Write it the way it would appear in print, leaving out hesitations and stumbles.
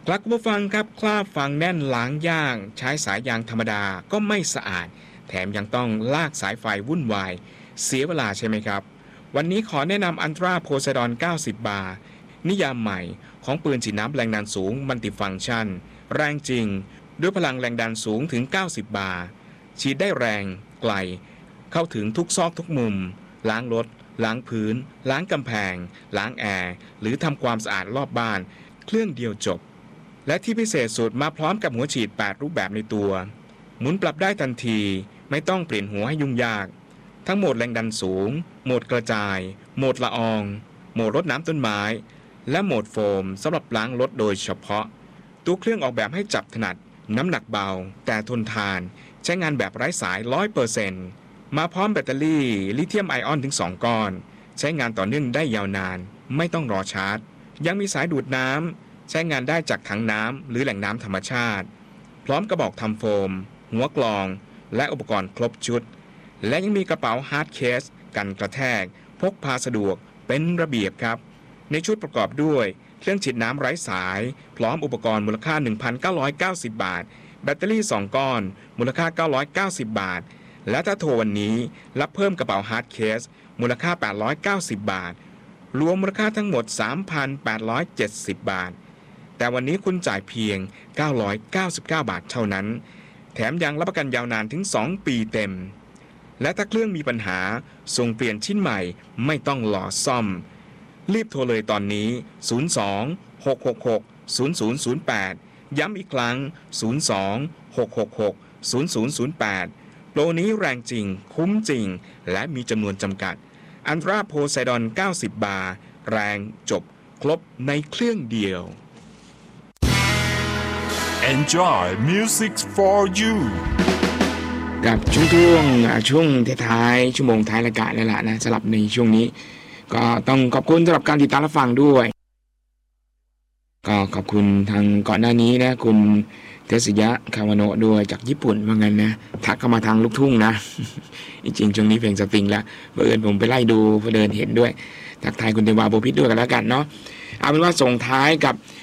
ครับคุณผู้ฟังครับคราบฝังแน่นหลางย่างใช้สายยางธรรมดาก็ไม่สะอาดแถมยังต้องลากสายไฟวุ่นวายเสียเวลาใช่ไหมครับวันนี้ขอแนะนำอันตราโพไซดอน90 บาร์นิยามใหม่ของปืนฉีดน้ำแรงดันสูงมัลติฟังก์ชันแรงจริงด้วยพลังแรงดันสูงถึง90 บาร์ฉีดได้แรงไกลเข้าถึงทุกซอกทุกมุมล้างรถล้างพื้นล้างกำแพงล้างแอร์หรือทำความสะอาดรอบบ้านเครื่องเดียวจบและที่พิเศษสุดมาพร้อมกับหัวฉีด8รูปแบบในตัวหมุนปรับได้ทันทีไม่ต้องเปลี่ยนหัวให้ยุ่งยากทั้งโหมดแรงดันสูงโหมดกระจายโหมดละอองโหมดรดน้ำต้นไม้และโหมดโฟมสำหรับล้างรถโดยเฉพาะตัวเครื่องออกแบบให้จับถนัดน้ำหนักเบาแต่ทนทานใช้งานแบบไร้สาย 100% มาพร้อมแบตเตอรี่ลิเธียมไอออนถึง2ก้อนใช้งานต่อเนื่องได้ยาวนานไม่ต้องรอชาร์จยังมีสายดูดน้ำใช้งานได้จากถังน้ำหรือแหล่งน้ำธรรมชาติพร้อมกระบอกทำโฟมหัวกลองและอุปกรณ์ครบชุดและยังมีกระเป๋าฮาร์ดเคสกันกระแทกพกพาสะดวกเป็นระเบียบครับในชุดประกอบด้วยเครื่องฉีดน้ำไร้สายพร้อมอุปกรณ์มูลค่า 1,990 บาทแบตเตอรี่2ก้อนมูลค่า990 บาทและถ้าโทรวันนี้รับเพิ่มกระเป๋าฮาร์ดเคสมูลค่า890 บาทรวมมูลค่าทั้งหมด 3,870 บาทแต่วันนี้คุณจ่ายเพียง999 บาทเท่านั้นแถมยังรับประกันยาวนานถึง2 ปีเต็มและถ้าเครื่องมีปัญหาส่งเปลี่ยนชิ้นใหม่ไม่ต้องรอซ่อมรีบโทรเลยตอนนี้02 666 0008ย้ำอีกครั้ง02 666 0008โปรนี้แรงจริงคุ้มจริงและมีจำนวนจำกัดอันตราโพไซดอน90 บาร์แรงจบครบในเครื่องเดียว Enjoy music for you กับช่วงท้ายๆชั่วโมงท้ายรายการแล้วล่ะนะสำหรับในช่วงนี้ก็ต้องขอบคุณสำหรับการติดตามรับฟังด้วยก็ขอบคุณทางก่อนหน้านี้นะคุณเทสยะคาวาโนะด้วยจากญี่ปุ่นว่างั้นนะทักเข้ามาทางลูกทุ่งนะ จริงๆช่วงนี้เพลงสตริงแล้วเผอิญผมไปไล่ดูเดินเห็นด้วยทักทายคุณเทวาโบพิษด้วยกันแล้วกันเนาะเอาเป็นว่าส่งท้ายกับ